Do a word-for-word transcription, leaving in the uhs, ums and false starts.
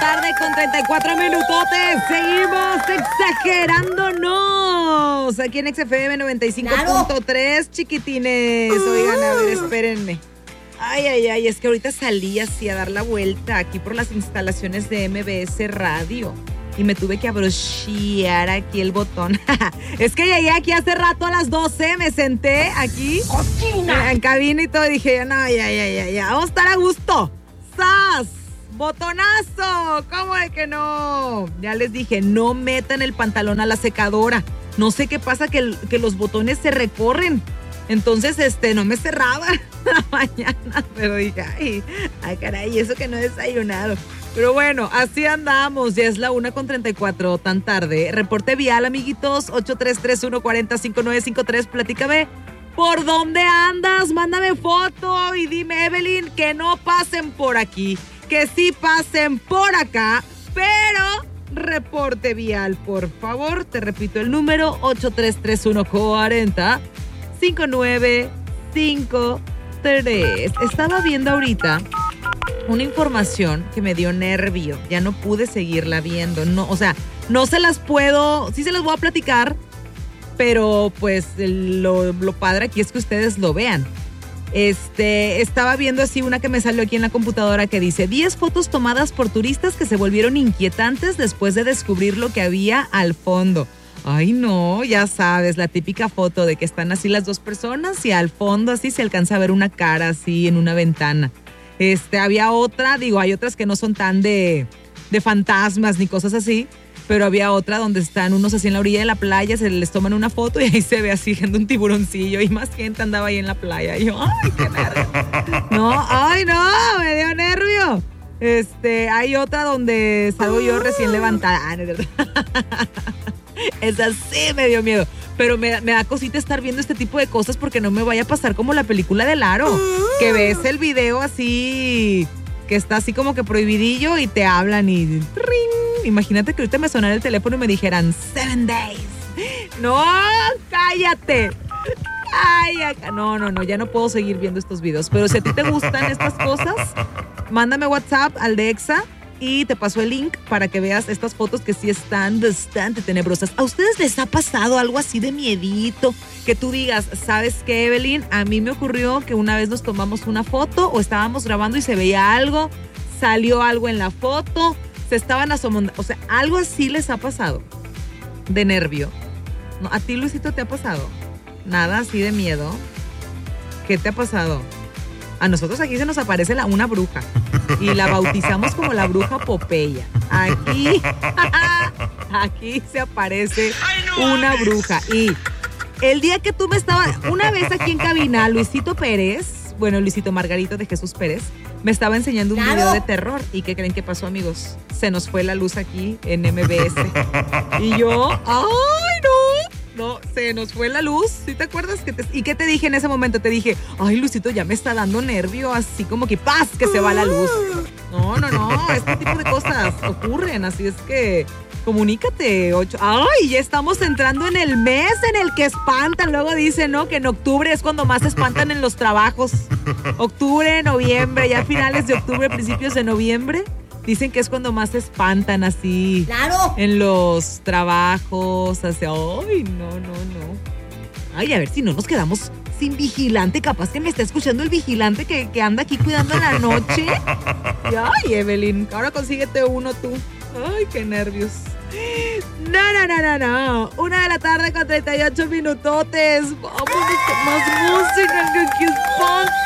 tarde con treinta y cuatro minutotes. Seguimos exagerándonos aquí en X F M noventa y cinco punto tres, chiquitines. Oigan, a ver, espérenme. Ay, ay, ay, es que ahorita salí así a dar la vuelta aquí por las instalaciones de M B S Radio y me tuve que abrochear aquí el botón. Es que llegué aquí hace rato a las doce, me senté aquí ¡Cochina! En cabina y todo y dije, no, ya, ya, ya, ya, vamos a estar a gusto. ¡Sas! ¡Botonazo! ¿Cómo de que no? Ya les dije, no metan el pantalón a la secadora. No sé qué pasa, que, que los botones se recorren. Entonces, este, no me cerraba la mañana, pero dije, ay, ay, caray, eso que no he desayunado. Pero bueno, así andamos, ya es la una con treinta y cuatro, tan tarde. Reporte vial, amiguitos, ocho tres tres uno cuatro cero cinco nueve cinco tres, platícame, ¿por dónde andas? Mándame foto y dime, Evelyn, que no pasen por aquí, que sí pasen por acá, pero reporte vial, por favor, te repito el número, ocho tres tres uno cuatro cero cinco nueve cinco tres. Estaba viendo ahorita una información que me dio nervio. Ya no pude seguirla viendo. No, o sea, no se las puedo, sí se las voy a platicar, pero pues lo, lo padre aquí es que ustedes lo vean. Este, estaba viendo así una que me salió aquí en la computadora que dice diez fotos tomadas por turistas que se volvieron inquietantes después de descubrir lo que había al fondo. Ay, no, ya sabes, la típica foto de que están así las dos personas y al fondo así se alcanza a ver una cara así en una ventana. Este, había otra, digo, hay otras que no son tan de, de fantasmas ni cosas así, pero había otra donde están unos así en la orilla de la playa, se les toman una foto y ahí se ve así gente un tiburoncillo y más gente andaba ahí en la playa. Y yo, ay, qué nervio. No, ay, no, me dio nervio. Este, hay otra donde salgo yo recién levantada. Esa sí me dio miedo, pero me, me da cosita estar viendo este tipo de cosas porque no me vaya a pasar como la película del Aro, que ves el video así, que está así como que prohibidillo y te hablan y ring. Imagínate que ahorita me sonara el teléfono y me dijeran seven days. No, cállate. Ay, acá. No, no, no, ya no puedo seguir viendo estos videos, pero si a ti te gustan estas cosas, mándame WhatsApp al de Exa y te paso el link para que veas estas fotos que sí están bastante tenebrosas. ¿A ustedes les ha pasado algo así de miedito? Que tú digas, ¿sabes qué, Evelyn? A mí me ocurrió que una vez nos tomamos una foto o estábamos grabando y se veía algo, salió algo en la foto, se estaban asomando. O sea, algo así les ha pasado de nervio. ¿No? ¿A ti, Luisito, te ha pasado? Nada así de miedo. ¿Qué te ha pasado? A nosotros aquí se nos aparece la, una bruja y la bautizamos como la bruja Popeya. Aquí, aquí se aparece una bruja. Y el día que tú me estabas, una vez aquí en cabina, Luisito Pérez, bueno, Luisito Margarito de Jesús Pérez, me estaba enseñando un ¡Claro! video de terror. ¿Y qué creen que pasó, amigos? Se nos fue la luz aquí en M B S. Y yo, ¡ay, no! No, se nos fue la luz. ¿Sí te acuerdas? Que te, ¿Y qué te dije en ese momento? Te dije, ay, Luisito, ya me está dando nervio, así como que ¡paz! Que se va la luz. No, no, no, este tipo de cosas ocurren, así es que comunícate. Ocho. Ay, ya estamos entrando en el mes en el que espantan. Luego dicen, ¿no? Que en octubre es cuando más espantan en los trabajos. Octubre, noviembre, ya finales de octubre, principios de noviembre. Dicen que es cuando más se espantan así. ¡Claro! En los trabajos, así, ay, no, no, no. Ay, a ver si no nos quedamos sin vigilante. Capaz que me está escuchando el vigilante que, que anda aquí cuidando en la noche. Y, ay, Evelyn, ahora consíguete uno tú. Ay, qué nervios. No, no, no, no, no. Una de la tarde con treinta y ocho minutotes. Vamos con más música, que aquí espantan.